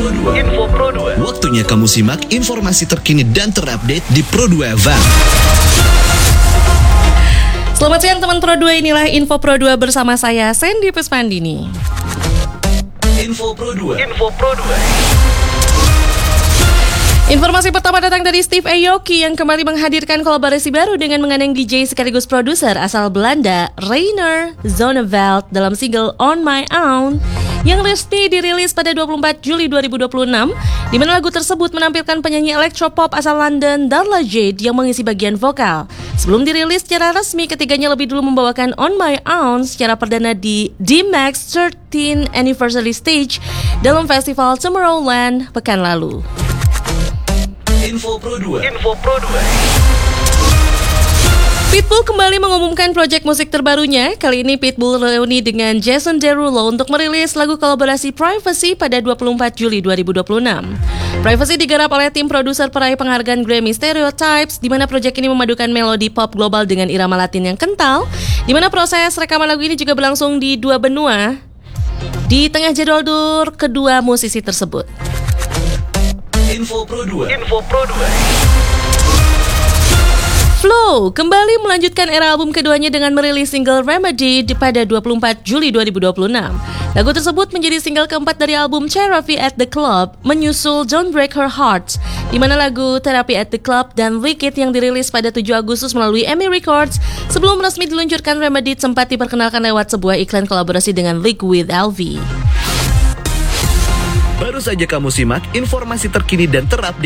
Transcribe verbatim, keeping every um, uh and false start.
Pro dua. Info Pro dua. Waktunya kamu simak informasi terkini dan terupdate di Pro dua F M. Selamat siang teman Pro dua, inilah Info Pro dua bersama saya Sandy Pusmandini. Info Pro dua. Info Pro dua. Informasi pertama datang dari Steve Aoki yang kembali menghadirkan kolaborasi baru dengan menggandeng D J sekaligus produser asal Belanda Reiner Zonneveld dalam single On My Own yang resmi dirilis pada dua puluh empat Juli dua ribu dua puluh enam, di mana lagu tersebut menampilkan penyanyi electropop asal London Darla Jade yang mengisi bagian vokal. Sebelum dirilis secara resmi, ketiganya lebih dulu membawakan On My Own secara perdana di D-Max thirteenth Anniversary Stage dalam festival Tomorrowland pekan lalu. Info Pro dua. Info Pro dua. Pitbull kembali mengumumkan proyek musik terbarunya. Kali ini Pitbull reuni dengan Jason Derulo untuk merilis lagu kolaborasi Privacy pada dua puluh empat Juli dua ribu dua puluh enam. Privacy digarap oleh tim produser peraih penghargaan Grammy Stereotypes, di mana proyek ini memadukan melodi pop global dengan irama Latin yang kental, di mana proses rekaman lagu ini juga berlangsung di dua benua di tengah jadwal tour kedua musisi tersebut. Info Pro dua. Info Pro dua. Flow kembali melanjutkan era album keduanya dengan merilis single Remedy pada dua puluh empat Juli dua ribu dua puluh enam. Lagu tersebut menjadi single keempat dari album Therapy at the Club, menyusul Don't Break Her Heart, di mana lagu Therapy at the Club dan Liquid yang dirilis pada tujuh Agustus melalui E M I Records. Sebelum resmi diluncurkan, Remedy sempat diperkenalkan lewat sebuah iklan kolaborasi dengan Liquid L V. Baru saja kamu simak informasi terkini dan terupdate